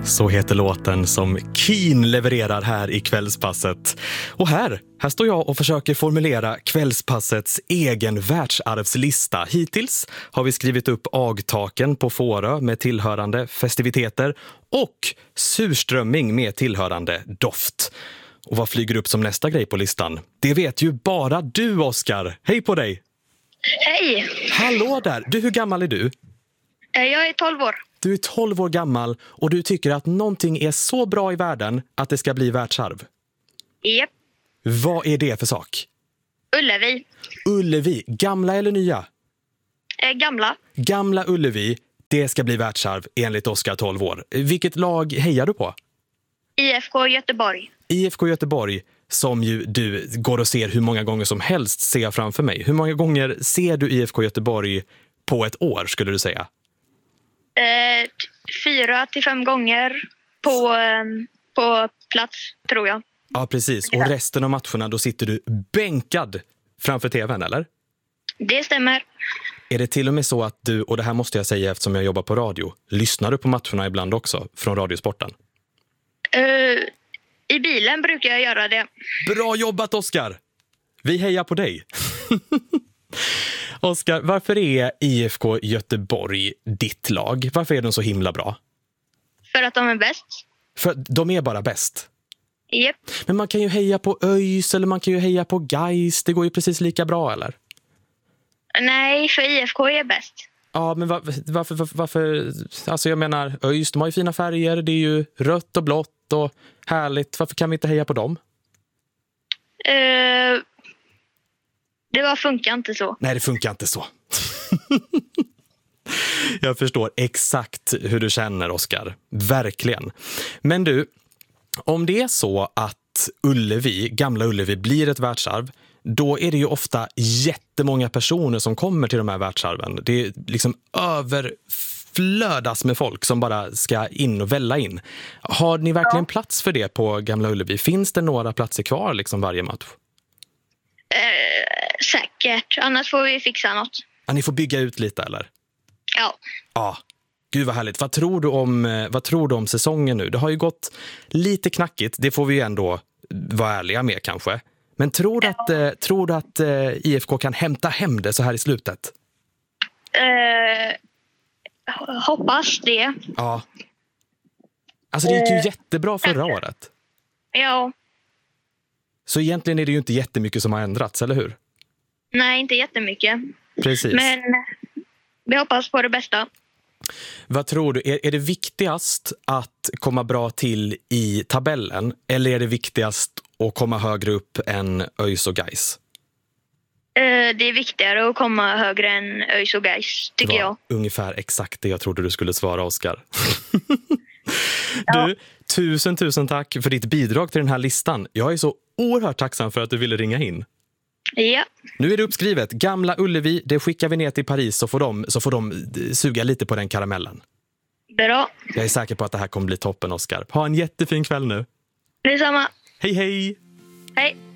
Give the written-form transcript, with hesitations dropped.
Så heter låten som Keen levererar här i Kvällspasset. Och här står jag och försöker formulera Kvällspassets egen världsarvslista. Hittills har vi skrivit upp Agtaken på Fårö med tillhörande festiviteter och surströmming med tillhörande doft. Och vad flyger upp som nästa grej på listan? Det vet ju bara du, Oskar. Hej på dig! Hej! Hallå där! Du, hur gammal är du? Jag är 12 år. Du är 12 år gammal och du tycker att någonting är så bra i världen att det ska bli världsarv. Japp. Vad är det för sak? Ullevi. Ullevi, gamla eller nya? Gamla. Gamla Ullevi, det ska bli världsarv enligt Oskar, 12 år. Vilket lag hejar du på? IFK Göteborg. IFK Göteborg, som ju du går och ser hur många gånger som helst, ser jag framför mig. Hur många gånger ser du IFK Göteborg på ett år, skulle du säga? 4 till 5 gånger på plats, tror jag. Ja, precis. Och resten av matcherna, då sitter du bänkad framför tvn, eller? Det stämmer. Är det till och med så att du, och det här måste jag säga eftersom jag jobbar på radio, lyssnar du på matcherna ibland också från Radiosporten? I bilen brukar jag göra det. Bra jobbat, Oskar! Vi hejar på dig. Oskar, varför är IFK Göteborg ditt lag? Varför är de så himla bra? För att de är bäst. För de är bara bäst. Japp. Men man kan ju heja på ÖIS eller man kan ju heja på Gais. Det går ju precis lika bra, eller? Nej, för IFK är bäst. Ja, men varför? Alltså jag menar, ÖIS, de har ju fina färger. Det är ju rött och blått och härligt. Varför kan vi inte heja på dem? Det funkar inte så. Nej, det funkar inte så. Jag förstår exakt hur du känner, Oskar. Verkligen. Men du, om det är så att Ullevi, gamla Ullevi, blir ett världsarv, då är det ju ofta jättemånga personer som kommer till de här världsarven. Det är liksom överflödas med folk som bara ska in och välla in. Har ni verkligen plats för det på gamla Ullevi? Finns det några platser kvar liksom varje match? Säkert. Annars får vi fixa något. Ja, ni får bygga ut lite, eller? Ja. Ja. Gud vad härligt. Vad tror du om säsongen nu? Det har ju gått lite knackigt. Det får vi ju ändå vara ärliga med kanske. Men tror du att IFK kan hämta hem det så här i slutet? Hoppas det. Ja. Alltså det gick ju jättebra förra året. Ja. Så egentligen är det ju inte jättemycket som har ändrats, eller hur? Nej, inte jättemycket. Precis. Men vi hoppas på det bästa. Vad tror du? Är det viktigast att komma bra till i tabellen? Eller är det viktigast att komma högre upp än ÖIS och Gais? Det är viktigare att komma högre än ÖIS och Gais, tycker jag. Ungefär exakt det jag trodde du skulle svara, Oskar. Du, tusen tack för ditt bidrag till den här listan. Jag är så oerhört tacksam för att du ville ringa in. Ja. Nu är det uppskrivet. Gamla Ullevi, det skickar vi ner till Paris så får de suga lite på den karamellen. Bra. Jag är säker på att det här kommer bli toppen, Oskar. Ha en jättefin kväll nu. Detsamma. Hej, hej! Hej.